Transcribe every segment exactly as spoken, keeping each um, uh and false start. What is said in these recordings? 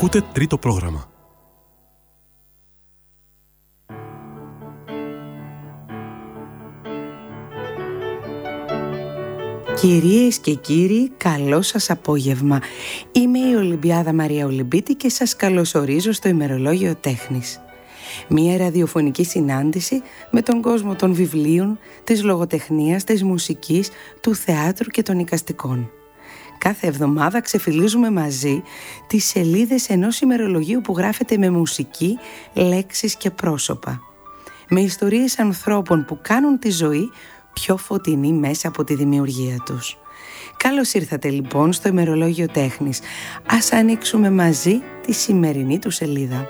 Ακούτε τρίτο πρόγραμμα. Κυρίες και κύριοι, καλό σας απόγευμα. Είμαι η Ολυμπιάδα Μαρία Ολυμπίτη και σας καλωσορίζω στο ημερολόγιο τέχνης. Μία ραδιοφωνική συνάντηση με τον κόσμο των βιβλίων, της λογοτεχνίας, της μουσικής, του θεάτρου και των εικαστικών. Κάθε εβδομάδα ξεφυλίζουμε μαζί τις σελίδες ενός ημερολογίου που γράφεται με μουσική, λέξεις και πρόσωπα. Με ιστορίες ανθρώπων που κάνουν τη ζωή πιο φωτεινή μέσα από τη δημιουργία τους. Καλώς ήρθατε λοιπόν στο ημερολόγιο τέχνης. Ας ανοίξουμε μαζί τη σημερινή του σελίδα.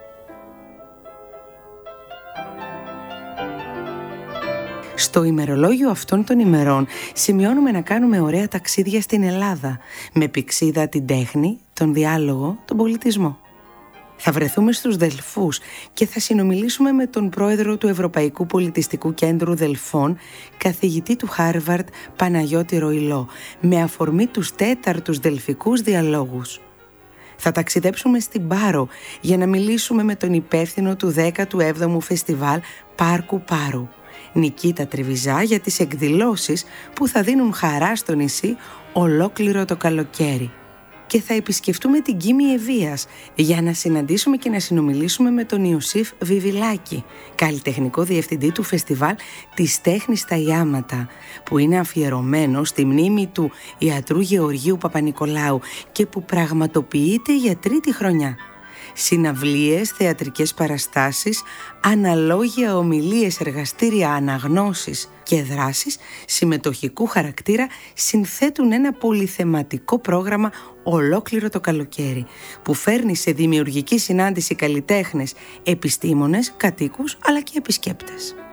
Στο ημερολόγιο αυτών των ημερών σημειώνουμε να κάνουμε ωραία ταξίδια στην Ελλάδα, με πηξίδα την τέχνη, τον διάλογο, τον πολιτισμό. Θα βρεθούμε στους Δελφούς και θα συνομιλήσουμε με τον πρόεδρο του Ευρωπαϊκού Πολιτιστικού Κέντρου Δελφών, καθηγητή του Χάρβαρντ Παναγιώτη Ροϊλό, με αφορμή τους τέταρτους Δελφικούς διαλόγους. Θα ταξιδέψουμε στην Πάρο για να μιλήσουμε με τον υπεύθυνο του δέκατου έβδομου Φεστιβάλ Πάρκου Πάρου, Νικήτα Τριβιζά, για τις εκδηλώσεις που θα δίνουν χαρά στο νησί ολόκληρο το καλοκαίρι. Και θα επισκεφτούμε την Κίμη Ευβοίας για να συναντήσουμε και να συνομιλήσουμε με τον Ιωσήφ Βιβιλάκη, καλλιτεχνικό διευθυντή του Φεστιβάλ της Τέχνης στα Ιάματα, που είναι αφιερωμένο στη μνήμη του ιατρού Γεωργίου Παπανικολάου και που πραγματοποιείται για τρίτη χρονιά. Συναυλίες, θεατρικές παραστάσεις, αναλόγια ομιλίες, εργαστήρια, αναγνώσεις και δράσεις συμμετοχικού χαρακτήρα συνθέτουν ένα πολυθεματικό πρόγραμμα ολόκληρο το καλοκαίρι, που φέρνει σε δημιουργική συνάντηση καλλιτέχνες, επιστήμονες, κατοίκους αλλά και επισκέπτες.